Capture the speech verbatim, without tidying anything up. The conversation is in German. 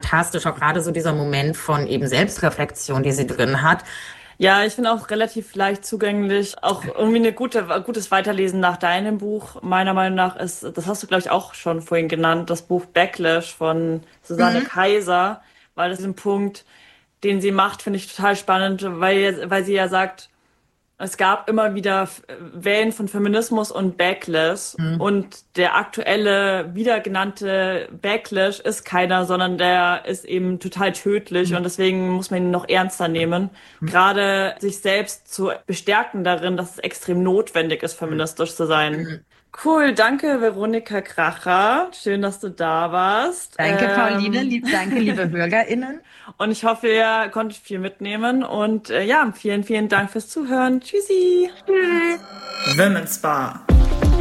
fantastisch, auch gerade so dieser Moment von eben Selbstreflexion, die sie drin hat. Ja, ich finde auch relativ leicht zugänglich. Auch irgendwie eine gute, gutes Weiterlesen nach deinem Buch. Meiner Meinung nach ist, das hast du, glaube ich, auch schon vorhin genannt, das Buch Backlash von Susanne Mhm. Kaiser, weil das ist ein Punkt, den sie macht, finde ich total spannend, weil, weil sie ja sagt, es gab immer wieder F- Wellen von Feminismus und Backlash. Mhm. Und der aktuelle, wieder genannte Backlash ist keiner, sondern der ist eben total tödlich. Und deswegen muss man ihn noch ernster nehmen. Gerade sich selbst zu bestärken darin, dass es extrem notwendig ist, feministisch zu sein. Mhm. Cool, danke Veronika Kracher. Schön, dass du da warst. Danke, Pauline. Ähm, Lieb, danke, liebe BürgerInnen. und ich hoffe, ihr konntet viel mitnehmen. Und äh, ja, vielen, vielen Dank fürs Zuhören. Tschüssi. Tschüss. Women's Bar.